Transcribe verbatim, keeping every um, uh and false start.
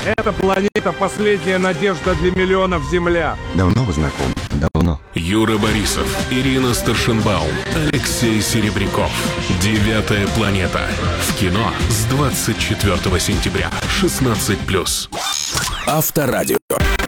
Эта планета — последняя надежда для миллионов Земля. Давно вы знакомы? Давно. Юра Борисов, Ирина Старшенбаум, Алексей Серебряков. «Девятая планета». В кино с двадцать четвёртого сентября. шестнадцать плюс. Авторадио.